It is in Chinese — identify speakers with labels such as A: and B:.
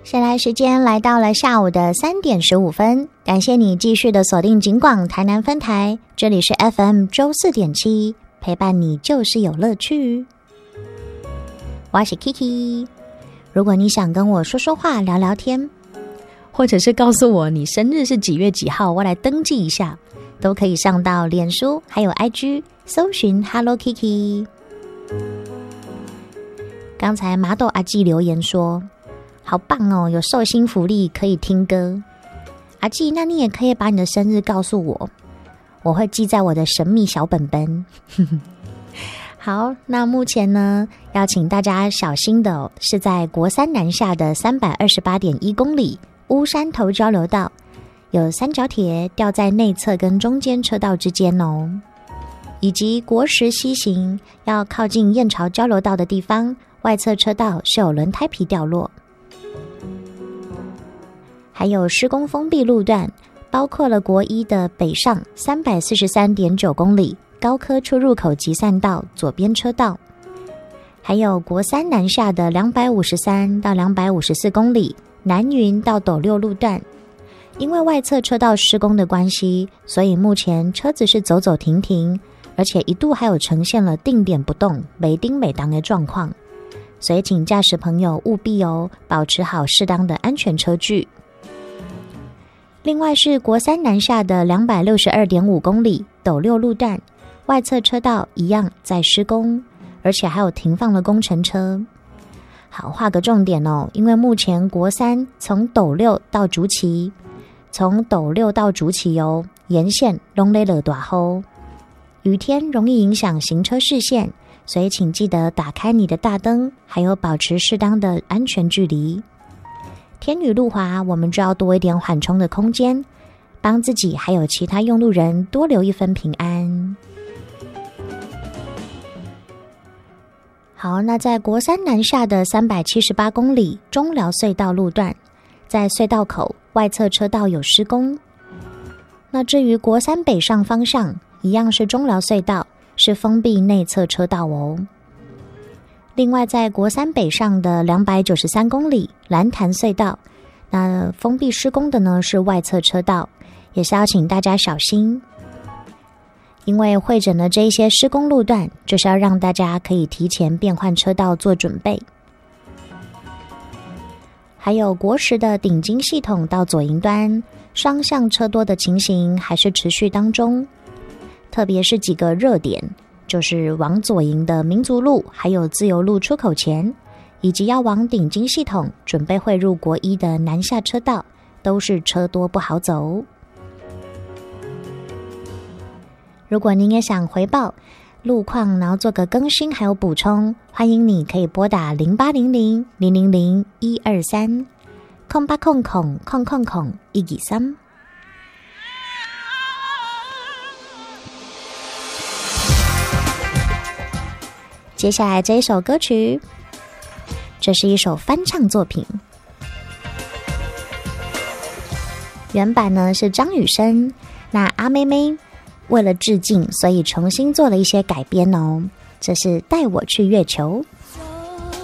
A: 现在时间来到了下午的3点15分，感谢你继续的锁定警广台南分台，这里是 FM 94.7，陪伴你就是有乐趣。我是 Kiki， 如果你想跟我说说话聊聊天，或者是告诉我你生日是几月几号，我来登记一下，都可以上到脸书还有 IG 搜寻 Hello Kiki。 刚才麻豆阿纪留言说好棒哦，有寿星福利可以听歌。阿纪，那你也可以把你的生日告诉我，我会记在我的神秘小本本。好，那目前呢，要请大家小心的是在国三南下的 328.1 公里乌山头交流道，有三角铁掉在内侧跟中间车道之间哦。以及国10西行要靠近燕巢交流道的地方，外侧车道是有轮胎皮掉落。还有施工封闭路段，包括了国1的北上 343.9 公里高科出入口集散道左边车道，还有国3南下的253到254公里南云到斗六路段。因为外侧车道施工的关系，所以目前车子是走走停停，而且一度还有呈现了定点不动没丁没当的状况，所以请驾驶朋友务必保持好适当的安全车距。另外是国3南下的 262.5 公里斗六路段，外侧车道一样在施工，而且还有停放了工程车。好，画个重点因为目前国3从斗六到竹崎，从斗六到竹崎沿线都在落大雨，雨天容易影响行车视线，所以请记得打开你的大灯，还有保持适当的安全距离。天雨路滑，我们就要多一点缓冲的空间，帮自己还有其他用路人多留一分平安。好，那在国3南下的378公里中寮隧道路段，在隧道口外侧车道有施工。那至于国3北上方向，一样是中寮隧道，是封闭内侧车道哦。另外在国3北上的293公里蓝潭隧道，那封闭施工的呢是外侧车道，也是要请大家小心。因为会诊的这一些施工路段，就是要让大家可以提前变换车道做准备。还有国10的顶金系统到左营端，双向车多的情形还是持续当中，特别是几个热点，就是往左营的民族路还有自由路出口前，以及要往顶金系统准备汇入国1的南下车道，都是车多不好走。如果您也想回报路况，然后做个更新还有补充，欢迎你可以拨打0800-000-123 0800-123。接下来这一首歌曲，这是一首翻唱作品，原版呢是张雨生，那阿妹妹为了致敬，所以重新做了一些改编哦。这是带我去月球。